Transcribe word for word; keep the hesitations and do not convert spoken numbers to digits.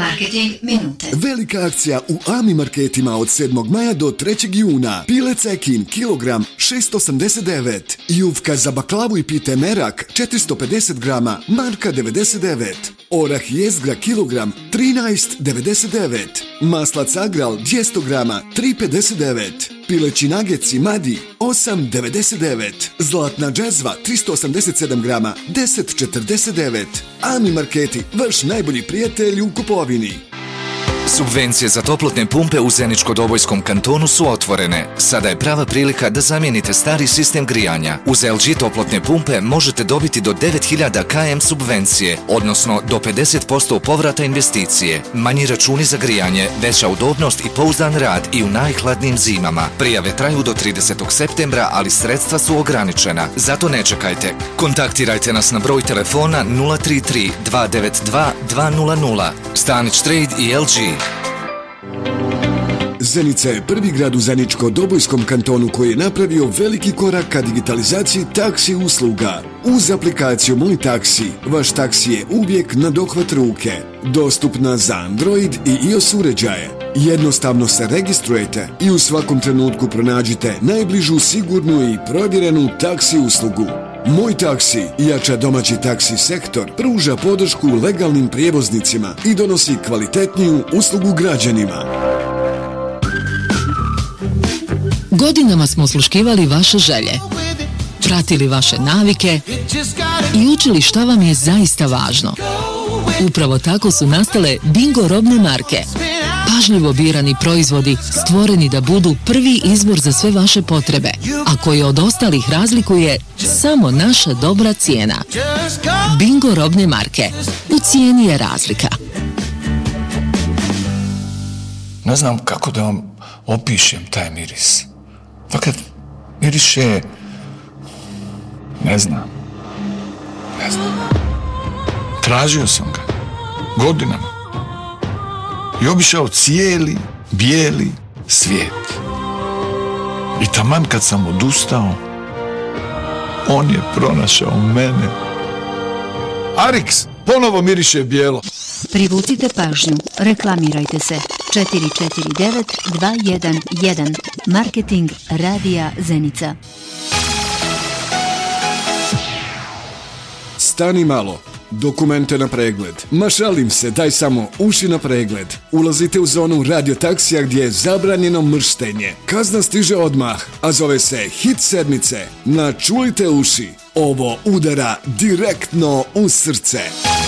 Marketing minute. Velika akcija u Ami marketima od sedmog maja do trećeg juna. Pile cekin, kilogram, šest osamdeset devet. Jufka za baklavu i pite merak, četiristo pedeset grama, marka devedeset devet. Orah jezgra, kilogram, trinaest devedeset devet. Maslac Agral, dvjesto grama, tri pedeset devet. Pileći nageci Madi, osam devedeset devet. Zlatna džezva, tristo osamdeset sedam grama, deset četrdeset devet. Ami marketi, vaš najbolji prijatelj u kupovini. Subvencije za toplotne pumpe u Zeničko-Dobojskom kantonu su otvorene. Sada je prava prilika da zamijenite stari sistem grijanja. Uz el ge toplotne pumpe možete dobiti do devet hiljada kilometara subvencije, odnosno do pedeset posto povrata investicije. Manji računi za grijanje, veća udobnost i pouzdan rad i u najhladnijim zimama. Prijave traju do tridesetog septembra, ali sredstva su ograničena. Zato ne čekajte. Kontaktirajte nas na broj telefona nula tri tri dva devet dva dva nula nula. Stanić Trade i el ge. Zenica je prvi grad u Zeničko-Dobojskom kantonu koji je napravio veliki korak ka digitalizaciji taksi usluga. Uz aplikaciju Moj taksi, vaš taksi je uvijek na dohvat ruke. Dostupna za Android i iOS uređaje. Jednostavno se registrujete i u svakom trenutku pronađite najbližu sigurnu i provjerenu taksi uslugu. Moj taksi jača domaći taksi sektor, pruža podršku legalnim prijevoznicima i donosi kvalitetniju uslugu građanima. Godinama smo osluškivali vaše želje, pratili vaše navike i učili šta vam je zaista važno. Upravo tako su nastale Bingo robne marke. Pažljivo birani proizvodi stvoreni da budu prvi izbor za sve vaše potrebe, a koji od ostalih razlikuje samo naša dobra cijena. Bingo robne marke. U cijeni je razlika. Ne znam kako da vam opišem taj miris. Fakat miriše... Ne znam. Ne znam. Tražio sam ga. Godinama. I obišao cijeli, bijeli svijet. I taman kad sam odustao, on je pronašao mene. Arix, ponovo miriše bijelo. Privucite pažnju, reklamirajte se. četiri četiri devet dva jedan jedan. Marketing radija Zenica. Stani malo. Dokumente na pregled. Ma šalim se, daj samo uši na pregled. Ulazite u zonu radio taksija gdje je zabranjeno mrštenje. Kazna stiže odmah, a zove se Hit sedmice. Načulite uši. Ovo udara direktno u srce.